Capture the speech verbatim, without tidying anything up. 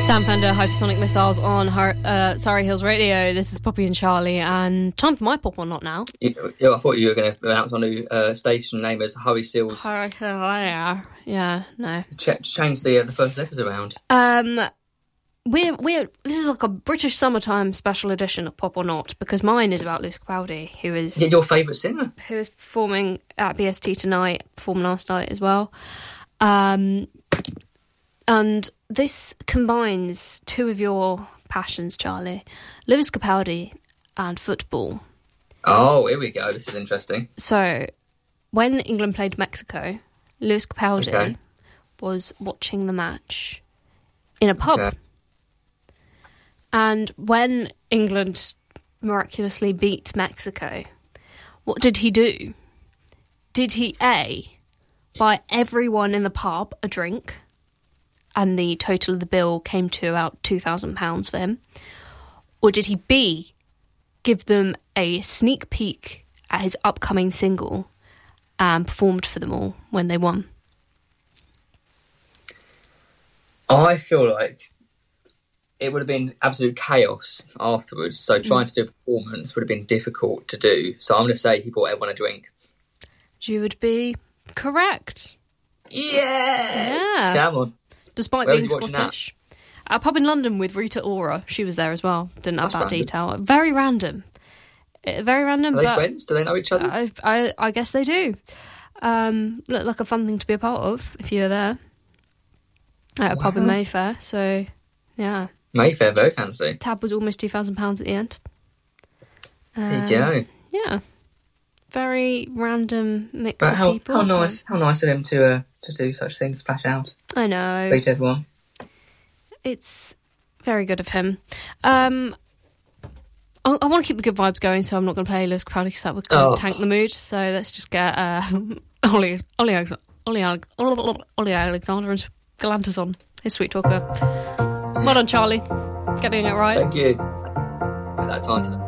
Sam Fender, Hypersonic Missiles on her, uh, Surrey Hills Radio. This is Poppy and Charlie, and time for my Pop or Not now. You, you, I thought you were going to announce our new uh, station name as Harry Seals. Yeah, no. Ch- change the uh, the first letters around. Um, we're we're this is like a British summertime special edition of Pop or Not, because mine is about Lewis Capaldi, who is Your favourite singer, who is performing at B S T tonight, performed last night as well. Um, and this combines two of your passions, Charlie: Lewis Capaldi and football. Oh, here we go. This is interesting. So, when England played Mexico, Lewis Capaldi Okay. was watching the match in a pub. Okay. And when England miraculously beat Mexico, what did he do? Did he A, buy everyone in the pub a drink, and the total of the bill came to about two thousand pounds for him? Or did he B, give them a sneak peek at his upcoming single and performed for them all when they won? I feel like it would have been absolute chaos afterwards, so trying Mm. to do a performance would have been difficult to do. So I'm going to say he bought everyone a drink. You would be correct. Yeah! Yeah. Come on. Despite Where being was he watching Scottish. At a pub in London with Rita Ora. She was there as well. Didn't have That's that random. detail. Very random. Uh, Very random, Are they but friends? Do they know each other? I, I, I guess they do. Um, looked like a fun thing to be a part of if you were there. At a pub in Wow. Mayfair. So, yeah. Mayfair, very fancy. Tab was almost two thousand pounds at the end. There Um, you go. Yeah. Very random mix But of how, people. how nice how nice of him to uh, to do such things, splash out, I know. greet everyone. It's very good of him. Um, I, I want to keep the good vibes going, so I'm not going to play Lewis Capaldi because that would kind Oh. of tank the mood. So let's just get uh, Ollie, Ollie, Alex- Ollie, Alex- Ollie Alexander and Galantis on, his Sweet Talker. Well done, Charlie. Getting it right. Thank you. At that time to